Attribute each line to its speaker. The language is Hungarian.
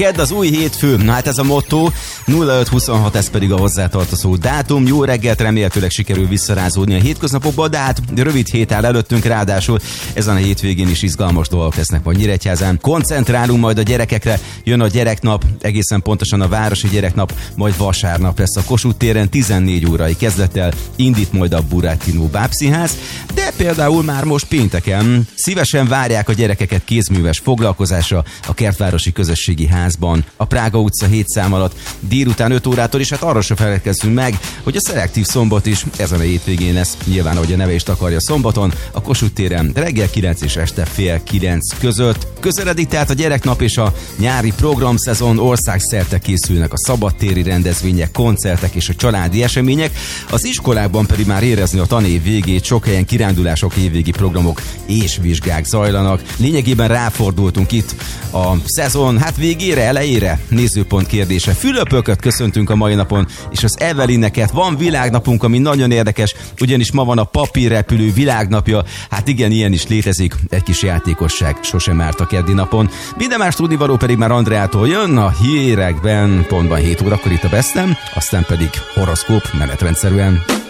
Speaker 1: kedd az új hétfő, na hát ez a motto, 0526, ez pedig a hozzátartozó dátum. Jó reggelt, remélhetőleg sikerül visszarázódni a hétköznapokba, de hát rövid hét áll előttünk, ráadásul ezen a hétvégén is izgalmas dolgok lesznek majd Nyíregyházán. Koncentrálunk majd a gyerekekre, jön a gyereknap, egészen pontosan a városi gyereknap, majd vasárnap lesz a Kossuth téren 14 órai kezdettel indít majd a Buratino bábszínház, de például már most pénteken szívesen várják a gyerekeket kézműves foglalkozásra a Kertvárosi Közösségi Házban, a Prága utca 7 szám alatt délután 5 órától, és hát arra se feledkezzünk meg, hogy a szelektív szombat is ezen a hétvégén lesz, nyilván ahogy a neve is takarja, szombaton, a Kossuth téren reggel 9 és este fél 9 között. Közeledik tehát a gyereknap és a nyári programszezon, országszerte készülnek a szabadtéri rendezvények, koncertek és a családi események, az iskolákban pedig már érezni a tanév végét, sok helyen kirándulások, évvégi programok és vizsgák zajlanak. Lényegében ráfordultunk itt a szezon végére, elejére. Nézőpont kérdése. Fülöpöket köszöntünk a mai napon, és az Evelineket. Van világnapunk, ami nagyon érdekes, ugyanis ma van a papírrepülő világnapja. Hát igen, ilyen is létezik. Egy kis játékosság sosem árt a keddi napon. Minden más tudnivaló pedig már Andreától jön a hírekben, pontban 7 órakor itt a Bestem, aztán pedig horoszkóp menetrendszerűen.